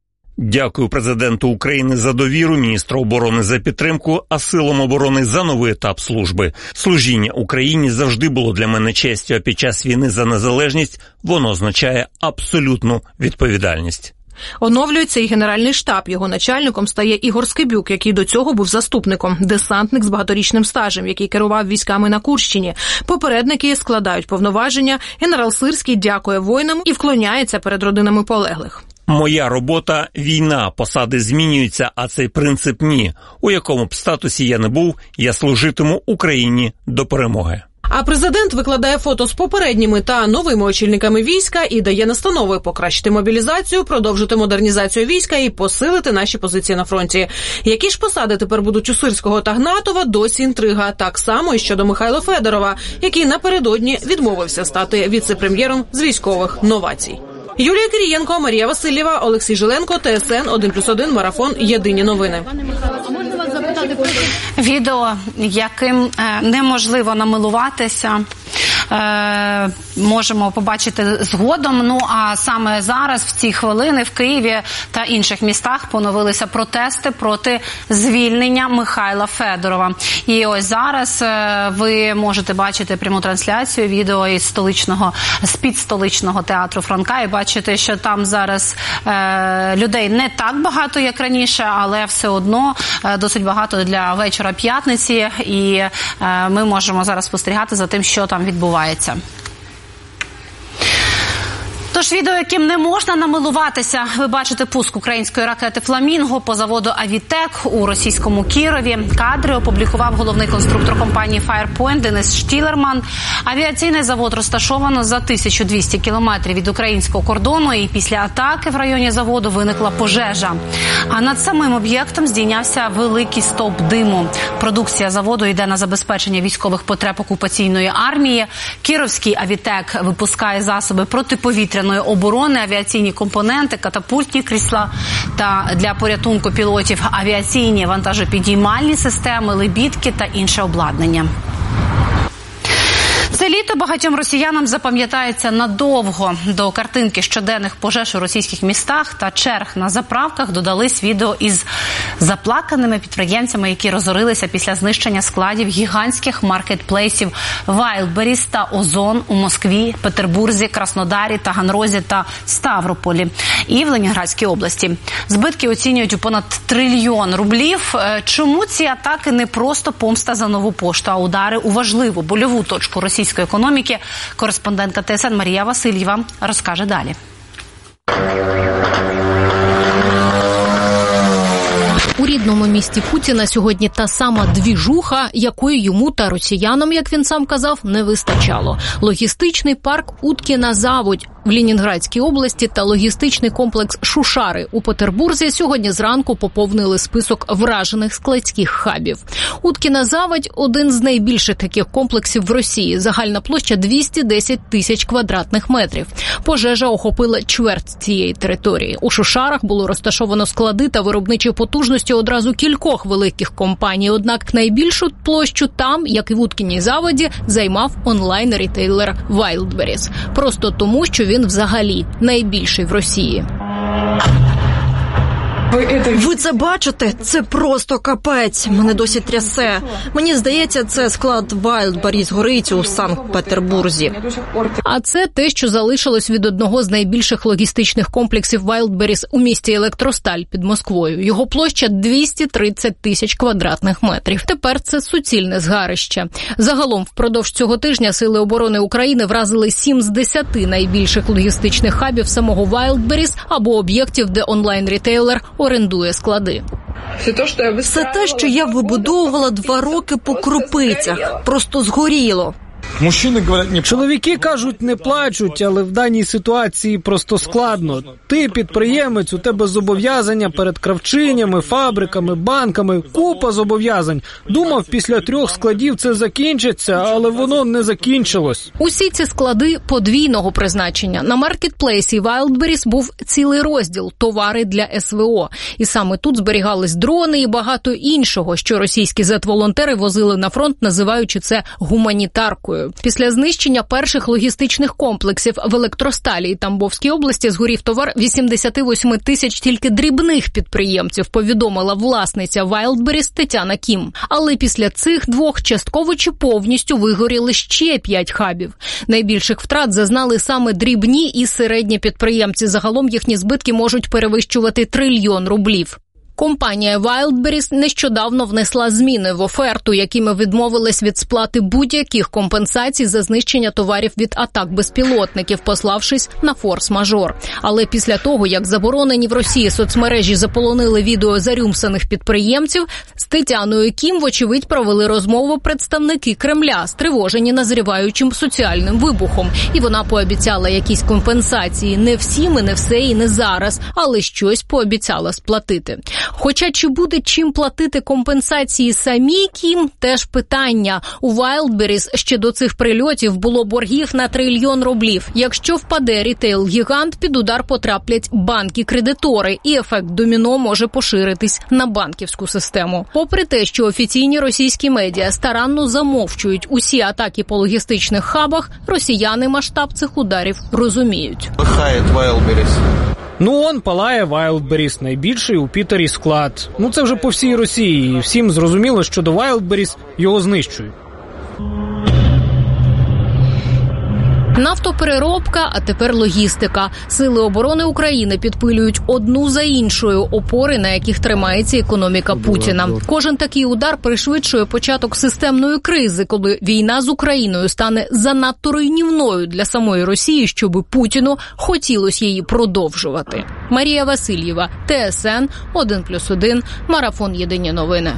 Дякую президенту України за довіру, міністру оборони за підтримку, а силам оборони за новий етап служби. Служіння Україні завжди було для мене честю, а під час війни за незалежність воно означає абсолютну відповідальність. Оновлюється і Генеральний штаб. Його начальником стає Ігор Скибюк, який до цього був заступником. Десантник з багаторічним стажем, який керував військами на Курщині. Попередники складають повноваження. Генерал Сирський дякує воїнам і вклоняється перед родинами полеглих. Моя робота – війна, посади змінюються, а цей принцип – ні. У якому б статусі я не був, я служитиму Україні до перемоги. А президент викладає фото з попередніми та новими очільниками війська і дає настанови покращити мобілізацію, продовжити модернізацію війська і посилити наші позиції на фронті. Які ж посади тепер будуть у Сирського та Гнатова, досі інтрига. Так само і щодо Михайла Федорова, який напередодні відмовився стати віце-прем'єром з військових новацій. Юлія Кирієнко, Марія Васильєва, Олексій Жиленко, ТСН 1+1, Марафон, Єдині новини. Відео, яким неможливо намилуватися, можемо побачити згодом. Ну а саме зараз, в ці хвилини, в Києві та інших містах поновилися протести проти звільнення Михайла Федорова. І ось зараз ви можете бачити пряму трансляцію відео із з-під столичного театру Франка і бачите, що там зараз людей не так багато, як раніше, але все одно досить багато для вечора п'ятниці, і ми можемо зараз спостерігати за тим, що там відбувається. Тож відео, яким не можна намилуватися, ви бачите пуск української ракети «Фламінго» по заводу «Авітек» у російському Кірові. Кадри опублікував головний конструктор компанії «Фаєрпойнт» Денис Штілерман. Авіаційний завод розташовано за 1200 кілометрів від українського кордону, і після атаки в районі заводу виникла пожежа. А над самим об'єктом здійнявся великий стовп диму. Продукція заводу йде на забезпечення військових потреб окупаційної армії. Кіровський «Авітек» випускає засоби протиповітряної оборони, авіаційні компоненти, катапультні крісла та для порятунку пілотів авіаційні вантажопідіймальні системи, лебідки та інше обладнання. Це літо багатьом росіянам запам'ятається надовго. До картинки щоденних пожеж у російських містах та черг на заправках додались відео із заплаканими підприємцями, які розорилися після знищення складів гігантських маркетплейсів Wildberries та Озон у Москві, Петербурзі, Краснодарі, Таганрозі та Ставрополі і в Ленінградській області. Збитки оцінюють у понад 1 трильйон рублів. Чому ці атаки не просто помста за Нову пошту, а удари у важливу больову точку російської економіки? Кореспондентка ТСН Марія Васильєва розкаже далі. У рідному місті Путіна сьогодні та сама двіжуха, якої йому та росіянам, як він сам казав, не вистачало. Логістичний парк «Уткіна-Заводь» в Ленінградській області та логістичний комплекс «Шушари» у Петербурзі сьогодні зранку поповнили список вражених складських хабів. «Уткіна-Заводь» – один з найбільших таких комплексів в Росії. Загальна площа – 210 тисяч квадратних метрів. Пожежа охопила чверть цієї території. У «Шушарах» було розташовано склади та виробничі потужності одразу кількох великих компаній. Однак найбільшу площу там, як і в «Уткіній-Заводі», займав онлайн-рітейлер Wildberries. Просто тому, що він взагалі найбільший в Росії. Ви це бачите? Це просто капець. Мене досі трясе. Мені здається, це склад Wildberries горить у Санкт-Петербурзі. А це те, що залишилось від одного з найбільших логістичних комплексів Wildberries у місті Електросталь під Москвою. Його площа 230 тисяч квадратних метрів. Тепер це суцільне згарище. Загалом впродовж цього тижня Сили оборони України вразили 7 з 10 найбільших логістичних хабів самого Wildberries або об'єктів, де онлайн-рітейлер орендує склади. Все те, що я вибудовувала 2 роки по крупицях. Просто згоріло. Чоловіки кажуть, не плачуть, але в даній ситуації просто складно. Ти підприємець, у тебе зобов'язання перед кравчинями, фабриками, банками, купа зобов'язань. Думав, після 3 складів це закінчиться, але воно не закінчилось. Усі ці склади подвійного призначення. На маркетплейсі Wildberries був цілий розділ «Товари для СВО». І саме тут зберігались дрони і багато іншого, що російські зет-волонтери возили на фронт, називаючи це гуманітаркою. Після знищення перших логістичних комплексів в Електросталі і Тамбовській області згорів товар 88 тисяч тільки дрібних підприємців, повідомила власниця Wildberries Тетяна Кім. Але після цих 2 частково чи повністю вигоріли ще 5 хабів. Найбільших втрат зазнали саме дрібні і середні підприємці. Загалом їхні збитки можуть перевищувати 1 трильйон рублів. Компанія Wildberries нещодавно внесла зміни в оферту, якими відмовилась від сплати будь-яких компенсацій за знищення товарів від атак безпілотників, пославшись на форс-мажор. Але після того, як заборонені в Росії соцмережі заполонили відео зарюмсаних підприємців, з Тетяною Кім, вочевидь, провели розмову представники Кремля, стривожені назріваючим соціальним вибухом. І вона пообіцяла якісь компенсації. Не всім і не все і не зараз, але щось пообіцяла сплатити. Хоча чи буде чим платити компенсації самій Кім – теж питання. У Wildberries ще до цих прильотів було боргів на 1 трильйон рублів. Якщо впаде рітейл-гігант, під удар потраплять банки-кредитори, і ефект доміно може поширитись на банківську систему. Попри те, що офіційні російські медіа старанно замовчують усі атаки по логістичних хабах, росіяни масштаб цих ударів розуміють. Он палає Wildberries, найбільший у Пітері склад. Це вже по всій Росії, і всім зрозуміло, що до Wildberries його знищують. Нафтопереробка, а тепер логістика. Сили оборони України підпилюють одну за іншою опори, на яких тримається економіка Путіна. Кожен такий удар пришвидшує початок системної кризи, коли війна з Україною стане занадто руйнівною для самої Росії, щоб Путіну хотілося її продовжувати. Марія Васильєва, ТСН 1+1, Марафон Єдині новини.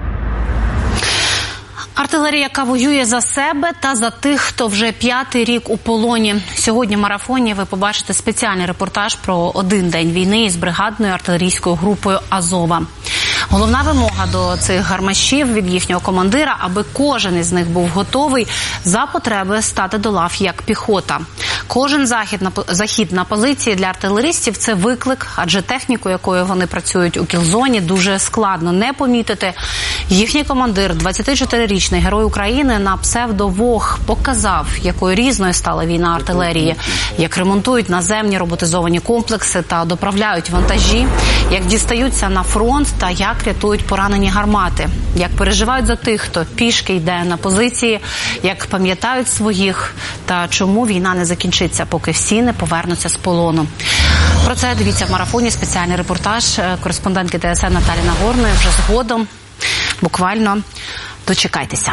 Артилерія, яка воює за себе та за тих, хто вже 5-й рік у полоні. Сьогодні в марафоні ви побачите спеціальний репортаж про один день війни із бригадною артилерійською групою «Азова». Головна вимога до цих гармашів від їхнього командира, аби кожен із них був готовий за потреби стати до лав як піхота. Кожен захід на позиції для артилеристів – це виклик, адже техніку, якою вони працюють у кілзоні, дуже складно не помітити. Їхній командир, 24-річний герой України на псевдо «Вог», показав, якою різною стала війна артилерії, як ремонтують наземні роботизовані комплекси та доправляють вантажі, як дістаються на фронт та як рятують поранені гармати, як переживають за тих, хто пішки йде на позиції, як пам'ятають своїх та чому війна не закінчиться, поки всі не повернуться з полону. Про це дивіться в марафоні спеціальний репортаж кореспондентки ТСН Наталі Нагорної вже згодом. Буквально дочекайтеся.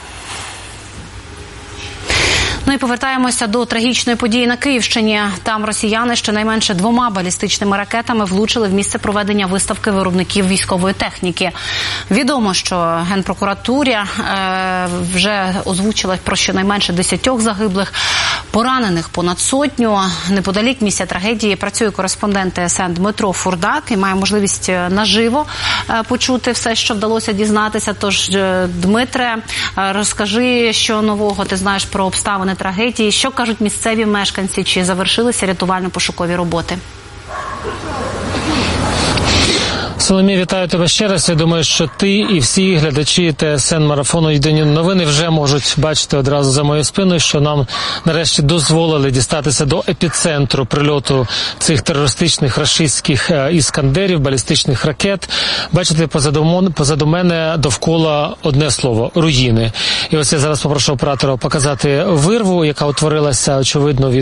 Ну і повертаємося до трагічної події на Київщині. Там росіяни щонайменше 2 балістичними ракетами влучили в місце проведення виставки виробників військової техніки. Відомо, що Генпрокуратура вже озвучила про щонайменше 10 загиблих, поранених понад 100. Неподалік місця трагедії працює кореспондент ТСН Дмитро Фурдак і має можливість наживо почути все, що вдалося дізнатися. Тож, Дмитре, розкажи, що нового ти знаєш про обставини трагедії, що кажуть місцеві мешканці, чи завершилися рятувально-пошукові роботи? Соломія, вітаю тебе ще раз. Я думаю, що ти і всі глядачі ТСН Марафону Єдині новини вже можуть бачити одразу за моєю спиною, що нам нарешті дозволили дістатися до епіцентру прильоту цих терористичних рашистських іскандерів, балістичних ракет. Бачите, позаду мене довкола одне слово – руїни. І ось я зараз попрошу оператора показати вирву, яка утворилася, очевидно,